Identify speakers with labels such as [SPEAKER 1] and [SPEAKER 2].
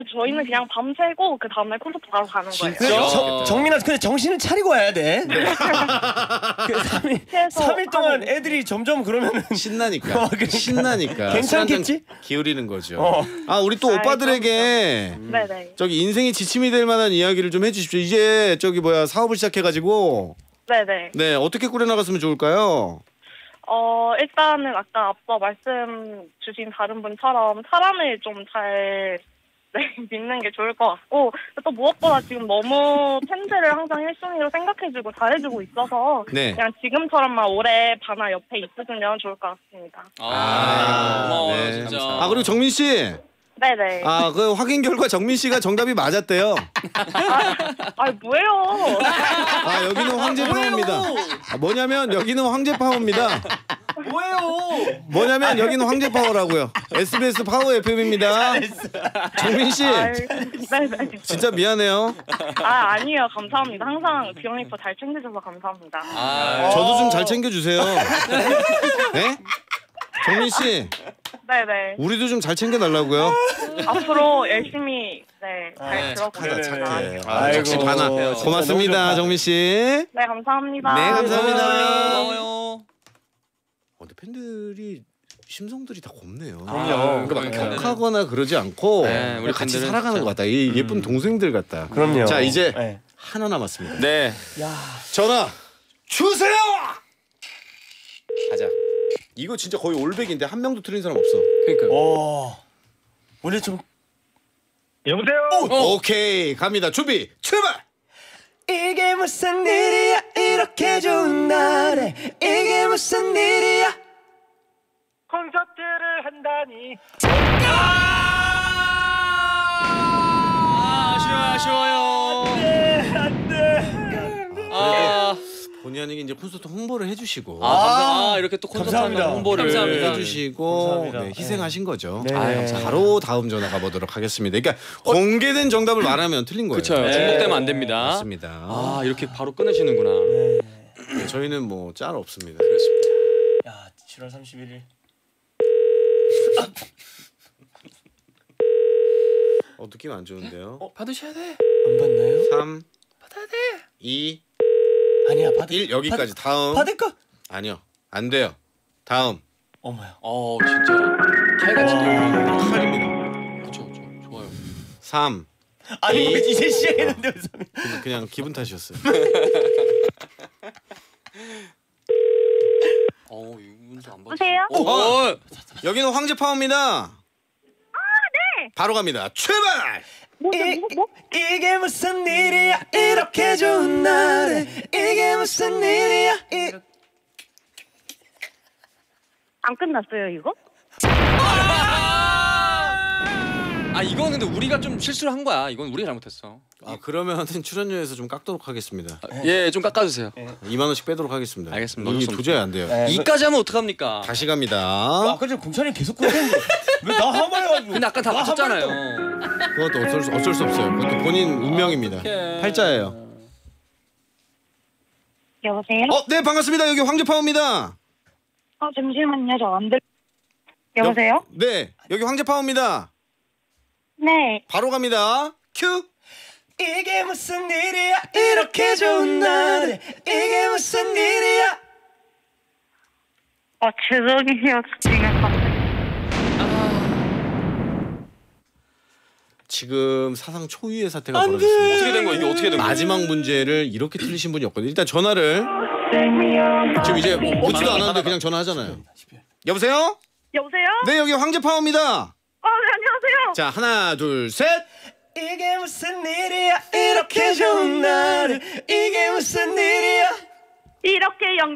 [SPEAKER 1] 저희는 그냥 밤새고 그 다음날 콘서트 바로 가는 거예요.
[SPEAKER 2] 정민아, 근데 정신을 차리고 와야 돼. 그 3일 동안 애들이 점점 그러면은
[SPEAKER 3] 신나니까. 신나니까.
[SPEAKER 2] 괜찮겠지?
[SPEAKER 3] 기울이는 거죠. 아, 우리 또 오빠들에게
[SPEAKER 1] 네네.
[SPEAKER 3] 저기 인생의 지침이 될 만한 이야기를 좀 해주십시오. 이제 저기 뭐야 사업을 시작해가지고.
[SPEAKER 1] 네네.
[SPEAKER 3] 네, 어떻게 꾸려나갔으면 좋을까요?
[SPEAKER 1] 일단은 아까 앞서 말씀 주신 다른 분처럼 사람을 좀 잘 믿는 게 좋을 것 같고, 또 무엇보다 지금 너무 팬들을 항상 1순위로 생각해주고 잘해주고 있어서
[SPEAKER 3] 네.
[SPEAKER 1] 그냥 지금처럼만 오래 바나 옆에 있으면 좋을 것 같습니다.
[SPEAKER 4] 고마워요,
[SPEAKER 3] 네,
[SPEAKER 4] 진짜.
[SPEAKER 3] 아, 그리고 정민 씨.
[SPEAKER 1] 네네.
[SPEAKER 3] 아, 그 확인 결과 정민 씨가 정답이 맞았대요.
[SPEAKER 1] 뭐예요?
[SPEAKER 3] 아, 여기는 황제파워입니다. 아, 뭐냐면 여기는 황제파워입니다.
[SPEAKER 2] 뭐예요?
[SPEAKER 3] 뭐냐면 여기는 황제파워라고요. SBS 파워 FM입니다. 정민 씨.
[SPEAKER 1] 네네.
[SPEAKER 3] 진짜 미안해요.
[SPEAKER 1] 아니에요. 감사합니다. 항상 비영리퍼 잘 챙겨줘서 감사합니다.
[SPEAKER 3] 저도 좀 잘 챙겨주세요. 네? 정민 씨.
[SPEAKER 1] 네네.
[SPEAKER 3] 우리도 좀 잘 챙겨달라고요.
[SPEAKER 1] 앞으로 열심히 잘 들어보겠습니다.
[SPEAKER 3] 역시 바나. 고맙습니다, 정민 씨.
[SPEAKER 1] 네, 감사합니다.
[SPEAKER 3] 네, 감사합니다.
[SPEAKER 4] 고마워요.
[SPEAKER 3] 근데 팬들이 심성들이 다 곱네요.
[SPEAKER 2] 그럼요.
[SPEAKER 3] 그러니까 막 격하거나 그러지 않고
[SPEAKER 4] 네, 우리
[SPEAKER 3] 같이
[SPEAKER 4] 팬들은
[SPEAKER 3] 살아가는
[SPEAKER 4] 진짜.
[SPEAKER 3] 것 같다. 이 예쁜 동생들 같다.
[SPEAKER 2] 그럼요.
[SPEAKER 3] 자, 이제
[SPEAKER 2] 네.
[SPEAKER 3] 하나 남았습니다.
[SPEAKER 4] 네.
[SPEAKER 3] 전화 주세요. 가자. 이거 진짜 거의 올백인데 한 명도 틀린 사람 없어.
[SPEAKER 4] 그러니까.
[SPEAKER 2] 원래 좀
[SPEAKER 5] 여보세요?
[SPEAKER 3] 오케이, 갑니다. 준비, 출발.
[SPEAKER 2] 이게 무슨 일이야, 이렇게 좋은 날에 이게 무슨 일이야.
[SPEAKER 5] 콘서트를 한다니.
[SPEAKER 4] 아쉬워요.
[SPEAKER 3] 본의 아니게 이제 콘서트 홍보를 해주시고
[SPEAKER 4] 이렇게 또 콘서트
[SPEAKER 2] 감사합니다.
[SPEAKER 4] 하는 홍보를
[SPEAKER 3] 해주시고
[SPEAKER 2] 감사합니다.
[SPEAKER 3] 네, 희생하신 거죠.
[SPEAKER 2] 네.
[SPEAKER 4] 감사합니다.
[SPEAKER 3] 바로 다음 전화 가보도록 하겠습니다. 그러니까 공개된 정답을 말하면 틀린 거예요.
[SPEAKER 4] 그렇죠. 중복되면 안 됩니다.
[SPEAKER 3] 맞습니다.
[SPEAKER 4] 이렇게 바로 끊으시는구나.
[SPEAKER 3] 네, 저희는 뭐 짤 없습니다.
[SPEAKER 4] 그렇습니다.
[SPEAKER 2] 야, 7월 31일.
[SPEAKER 3] 느낌 안 좋은데요.
[SPEAKER 4] 받으셔야 돼.
[SPEAKER 2] 안 받나요?
[SPEAKER 3] 3
[SPEAKER 4] 받아야 돼.
[SPEAKER 3] 2
[SPEAKER 2] 아니야, 받을
[SPEAKER 3] 1 여기까지. 다음.
[SPEAKER 2] 받을 거?
[SPEAKER 3] 아니요, 안 돼요. 다음.
[SPEAKER 2] 어머야.
[SPEAKER 4] 진짜 칼같이 들어요.
[SPEAKER 3] 칼입니다.
[SPEAKER 4] 그렇죠. 좋아요.
[SPEAKER 3] 3
[SPEAKER 2] 아니, 이제 시작했는데 왜
[SPEAKER 3] 그냥 기분 탓이었어요.
[SPEAKER 4] 이분도 안
[SPEAKER 1] 여보세요?
[SPEAKER 3] 여기는 황제파워입니다.
[SPEAKER 1] 네.
[SPEAKER 3] 바로 갑니다. 출발.
[SPEAKER 2] 이게 무슨 일이야, 이렇게 좋은 날에 이게 무슨 일이야.
[SPEAKER 1] 안 끝났어요, 이거?
[SPEAKER 4] 이건 근데 우리가 좀 실수를 한 거야. 이건 우리가 잘못했어.
[SPEAKER 3] 그러면은 출연료에서 좀 깎도록 하겠습니다.
[SPEAKER 4] 좀 깎아주세요.
[SPEAKER 3] 2만 원씩 빼도록 하겠습니다.
[SPEAKER 4] 알겠습니다.
[SPEAKER 3] 이 도저히 안 돼요.
[SPEAKER 4] 이까지 하면 어떡합니까?
[SPEAKER 3] 다시 갑니다.
[SPEAKER 2] 아까 전에 공찬이 계속 그러는데 왜 나 하마해가지고.
[SPEAKER 4] 근데 아까 다 맞췄잖아요.
[SPEAKER 3] 그것도 어쩔 수 없어요. 그것도 본인 운명입니다. 팔자예요.
[SPEAKER 1] 여보세요?
[SPEAKER 3] 네, 반갑습니다. 여기 황제파워입니다.
[SPEAKER 1] 잠시만요. 저 안 들... 여보세요?
[SPEAKER 3] 네, 여기 황제파워입니다.
[SPEAKER 1] 네.
[SPEAKER 3] 바로 갑니다. 큐.
[SPEAKER 2] 이게 무슨 일이야, 이렇게 좋은 날에 이게 무슨 일이야.
[SPEAKER 1] 죄송해요.
[SPEAKER 3] 지금 사상 초유의 사태가 벌어졌습니다.
[SPEAKER 4] 어떻게 된 거야? 이게 어떻게 된 거야?
[SPEAKER 3] 마지막 문제를 이렇게 틀리신 분이 없거든요. 일단 전화를 지금 이제 오지도 않았는데 그냥 전화하잖아요. 여보세요?
[SPEAKER 1] 여보세요?
[SPEAKER 3] 네, 여기 황제파워입니다.
[SPEAKER 1] 네, 안녕하세요.
[SPEAKER 3] 자, 하나, 둘, 셋.
[SPEAKER 2] 이게 무슨 일이야, 이렇게 좋은 날에 이게 무슨 일이야.
[SPEAKER 1] 이렇게